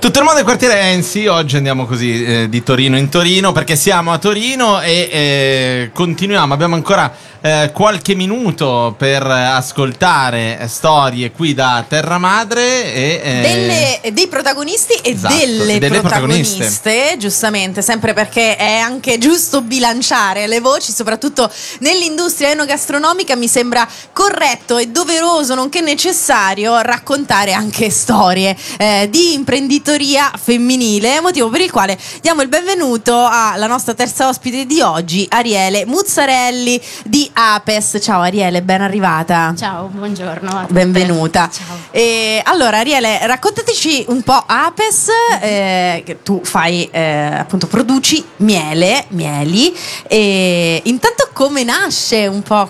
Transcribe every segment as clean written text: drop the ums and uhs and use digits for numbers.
Tutto il mondo è quartiere Ensi. Oggi andiamo così di Torino in Torino, perché siamo a Torino e continuiamo. Abbiamo ancora qualche minuto per ascoltare storie qui da Terra Madre e dei protagonisti e esatto, delle protagoniste, protagoniste, giustamente, sempre perché è anche giusto bilanciare le voci, soprattutto nell'industria enogastronomica. Mi sembra corretto e doveroso, nonché necessario, raccontare anche storie di imprenditoria femminile, motivo per il quale diamo il benvenuto alla nostra terza ospite di oggi, Ariele Muzzarelli di Apes. Ciao Ariele, ben arrivata. Ciao, buongiorno. Benvenuta. Ciao. Allora Ariele, raccontateci un po' Apes, che tu fai appunto, produci mieli, e intanto come nasce un po'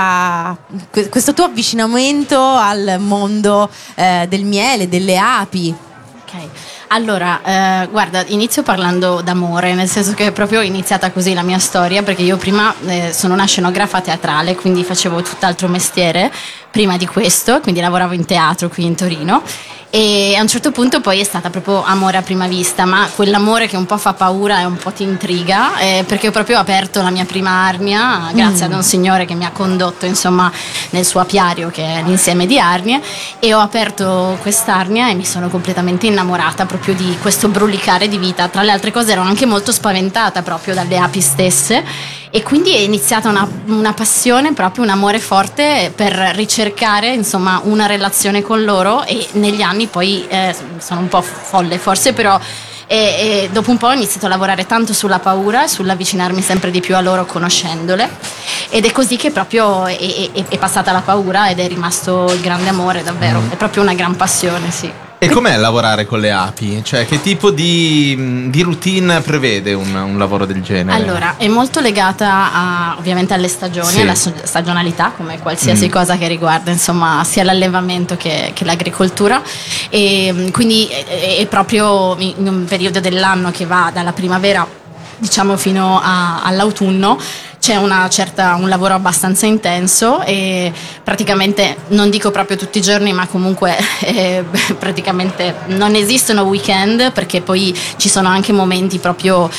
questo tuo avvicinamento al mondo del miele, delle api? Ok, allora, guarda, inizio parlando d'amore, nel senso che è proprio iniziata così la mia storia, perché io prima sono una scenografa teatrale, quindi facevo tutt'altro mestiere prima di questo, quindi lavoravo in teatro qui in Torino. E a un certo punto poi è stata proprio amore a prima vista, ma quell'amore che un po' fa paura e un po' ti intriga, perché ho proprio aperto la mia prima arnia grazie ad un signore che mi ha condotto, insomma, nel suo apiario, che è l'insieme di arnie, e ho aperto quest'arnia e mi sono completamente innamorata proprio di questo brulicare di vita. Tra le altre cose ero anche molto spaventata proprio dalle api stesse, e quindi è iniziata una passione, proprio un amore forte per ricercare, insomma, una relazione con loro. E negli anni poi sono un po' folle forse, però dopo un po' ho iniziato a lavorare tanto sulla paura e sull'avvicinarmi sempre di più a loro conoscendole, ed è così che proprio è passata la paura ed è rimasto il grande amore, davvero. È proprio una gran passione, sì. E com'è lavorare con le api? Cioè, che tipo di routine prevede un lavoro del genere? Allora, è molto legata ovviamente alle stagioni, sì, alla stagionalità, come qualsiasi cosa che riguarda, insomma, sia l'allevamento che l'agricoltura. E quindi è proprio in un periodo dell'anno che va dalla primavera, diciamo, fino all'autunno. C'è un lavoro abbastanza intenso, e praticamente, non dico proprio tutti i giorni, ma comunque praticamente non esistono weekend, perché poi ci sono anche momenti proprio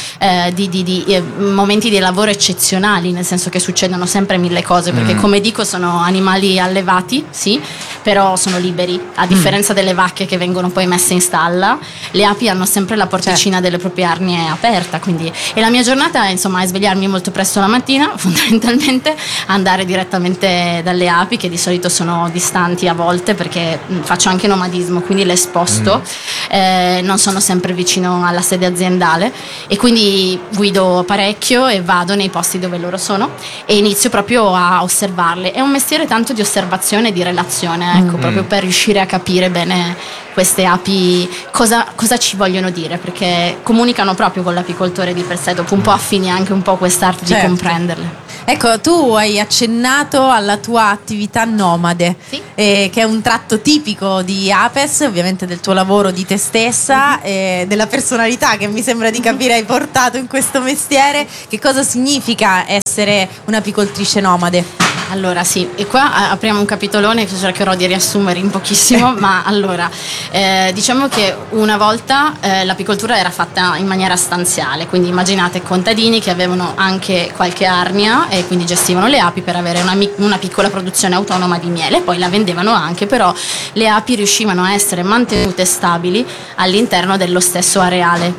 momenti di lavoro eccezionali, nel senso che succedono sempre mille cose, perché come dico sono animali allevati, sì, però sono liberi, a differenza delle vacche che vengono poi messe in stalla. Le api hanno sempre la porticina delle proprie arnie aperta, quindi, e la mia giornata, insomma, è svegliarmi molto presto la mattina, fondamentalmente andare direttamente dalle api, che di solito sono distanti a volte, perché faccio anche nomadismo, quindi le sposto, non sono sempre vicino alla sede aziendale, e quindi guido parecchio e vado nei posti dove loro sono e inizio proprio a osservarle. È un mestiere tanto di osservazione e di relazione, ecco, proprio per riuscire a capire bene queste api cosa ci vogliono dire, perché comunicano proprio con l'apicoltore di per sé, dopo un po' affini anche un po' quest'arte di comprenderle. Ecco, tu hai accennato alla tua attività nomade, sì, che è un tratto tipico di Apes, ovviamente del tuo lavoro, di te stessa, e della personalità che mi sembra di capire hai portato in questo mestiere. Che cosa significa essere un'apicoltrice nomade? Allora sì, e qua apriamo un capitolone che cercherò di riassumere in pochissimo, ma allora, diciamo che una volta l'apicoltura era fatta in maniera stanziale, quindi immaginate contadini che avevano anche qualche arnia e quindi gestivano le api per avere una piccola produzione autonoma di miele, poi la vendevano anche, però le api riuscivano a essere mantenute stabili all'interno dello stesso areale.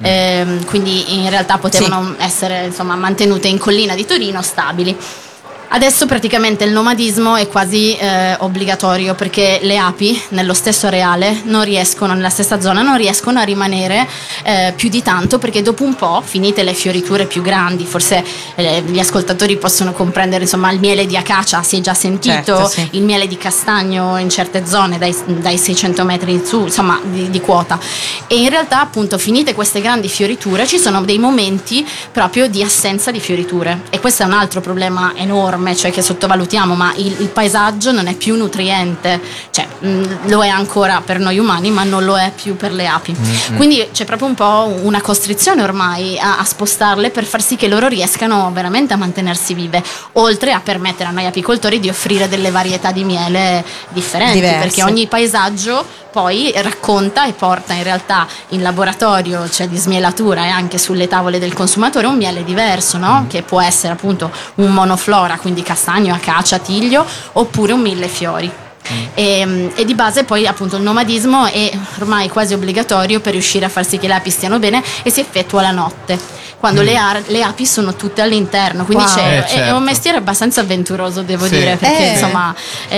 Quindi in realtà potevano essere, insomma, mantenute in collina di Torino stabili. Adesso praticamente il nomadismo è quasi obbligatorio, perché le api nello stesso areale non riescono, nella stessa zona, non riescono a rimanere più di tanto, perché dopo un po', finite le fioriture più grandi, forse gli ascoltatori possono comprendere, insomma, il miele di acacia si è già sentito, certo, sì, il miele di castagno in certe zone dai 600 metri in su, insomma, di quota. E in realtà, appunto, finite queste grandi fioriture, ci sono dei momenti proprio di assenza di fioriture, e questo è un altro problema enorme, enorme, cioè che sottovalutiamo, ma il paesaggio non è più nutriente, cioè lo è ancora per noi umani, ma non lo è più per le api. Quindi c'è proprio un po' una costrizione ormai a spostarle per far sì che loro riescano veramente a mantenersi vive, oltre a permettere a noi apicoltori di offrire delle varietà di miele differenti, perché ogni paesaggio poi racconta e porta in realtà in laboratorio, cioè di smielatura e anche sulle tavole del consumatore, un miele diverso, no? Che può essere appunto un monoflora, quindi castagno, acacia, tiglio, oppure un millefiori. E di base poi appunto il nomadismo è ormai quasi obbligatorio per riuscire a far sì che le api stiano bene, e si effettua la notte quando le api sono tutte all'interno, quindi è un mestiere abbastanza avventuroso, devo dire, perché insomma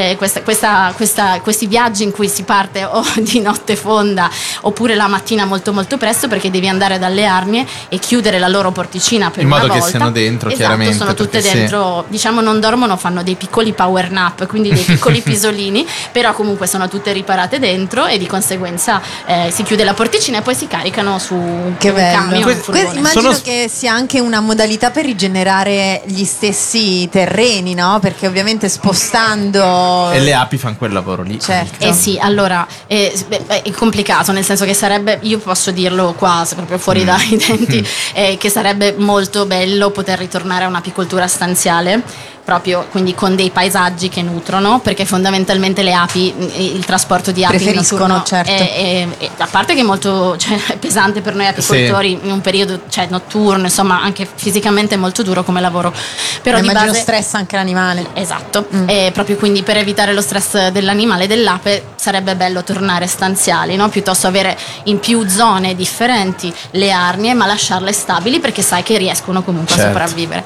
questi viaggi in cui si parte o di notte fonda oppure la mattina molto molto presto, perché devi andare dalle arnie e chiudere la loro porticina per in modo una volta. che siano dentro, chiaramente sono tutte dentro, diciamo non dormono, fanno dei piccoli power nap, quindi dei piccoli pisolini, però comunque sono tutte riparate dentro, e di conseguenza si chiude la porticina e poi si caricano su un camion, un furgone. Immagino che sia anche una modalità per rigenerare gli stessi terreni, no? Perché ovviamente spostando, e le api fanno quel lavoro lì. Certo. Sì, allora è complicato, nel senso che sarebbe, io posso dirlo qua proprio fuori dai denti, che sarebbe molto bello poter ritornare a un'apicoltura stanziale, proprio quindi con dei paesaggi che nutrono, perché fondamentalmente le api, il trasporto di api preferiscono, notturno certo. è a parte che è molto, cioè, è pesante per noi apicoltori in un periodo, cioè, notturno, insomma anche fisicamente è molto duro come lavoro, però di immagino base stress anche l'animale. esatto, e proprio quindi per evitare lo stress dell'animale, dell'ape, sarebbe bello tornare stanziali, no? Piuttosto avere in più zone differenti le arnie, ma lasciarle stabili, perché sai che riescono comunque a sopravvivere.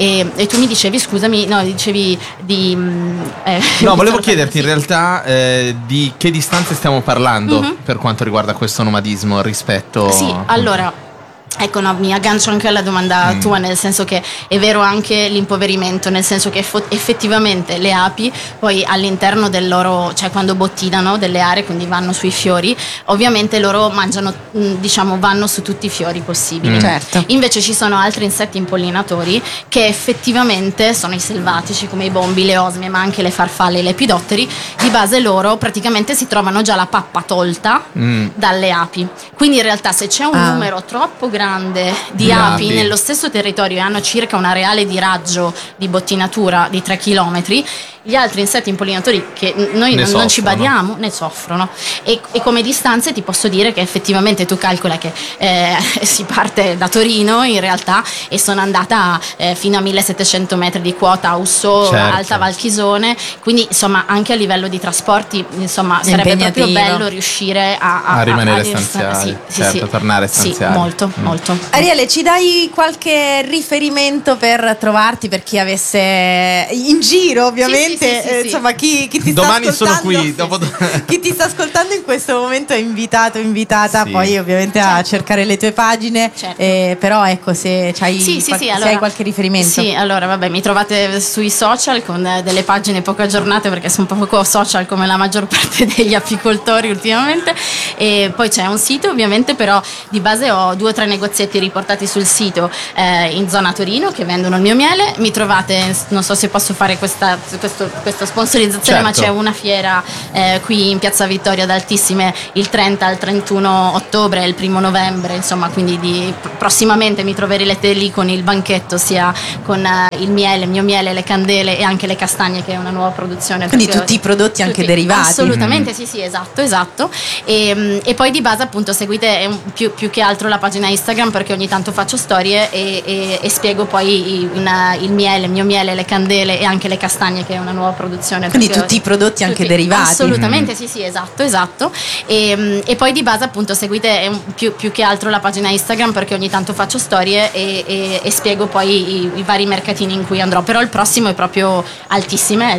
E tu mi dicevi, scusami, no, dicevi di no, volevo chiederti in realtà di che distanze stiamo parlando per quanto riguarda questo nomadismo rispetto. Sì, allora ecco, no, mi aggancio anche alla domanda tua, nel senso che è vero anche l'impoverimento, nel senso che effettivamente le api poi all'interno del loro, cioè quando bottinano delle aree, quindi vanno sui fiori, ovviamente loro mangiano, diciamo, vanno su tutti i fiori possibili. Certo. Invece ci sono altri insetti impollinatori che effettivamente sono i selvatici, come i bombi, le osmie, ma anche le farfalle e le epidotteri. Di base loro praticamente si trovano già la pappa tolta dalle api, quindi in realtà se c'è un numero troppo grande di api nello stesso territorio e hanno circa un areale di raggio di bottinatura di 3 chilometri, gli altri insetti impollinatori che noi non ci badiamo ne soffrono, e come distanze ti posso dire che effettivamente tu calcola che si parte da Torino in realtà, e sono andata fino a 1700 metri di quota a Usso, Alta Valchisone, quindi insomma anche a livello di trasporti insomma sarebbe proprio bello riuscire a rimanere stanziali, tornare stanziali. Molto. Ariele, ci dai qualche riferimento per trovarti, per chi avesse in giro, ovviamente, sì. insomma, chi ti domani sta ascoltando, sono qui chi ti sta ascoltando in questo momento è invitata poi ovviamente a cercare le tue pagine, però ecco, se c'hai allora, hai qualche riferimento. Sì, allora vabbè, mi trovate sui social con delle pagine poco aggiornate, perché sono poco social come la maggior parte degli apicoltori ultimamente, e poi c'è un sito ovviamente, però di base ho 2 o 3 negozietti riportati sul sito in zona Torino che vendono il mio miele. Mi trovate, non so se posso fare questa sponsorizzazione, ma c'è una fiera qui in Piazza Vittorio ad Altissime il 30 al 31 ottobre e il 1 novembre, insomma, quindi prossimamente mi troverete lì con il banchetto, sia con il miele, il mio miele, le candele e anche le castagne, che è una nuova produzione. Quindi tutti i prodotti anche derivati. Assolutamente, sì, esatto. E poi di base appunto seguite più che altro la pagina Instagram, perché ogni tanto faccio storie e spiego poi il miele, il mio miele, le candele e anche le castagne, che è una nuova produzione. Quindi tutti i prodotti anche derivati. Assolutamente, sì, esatto. E poi di base appunto seguite più che altro la pagina Instagram, perché ogni tanto faccio storie e spiego poi i vari mercatini in cui andrò, però il prossimo è proprio Altissime,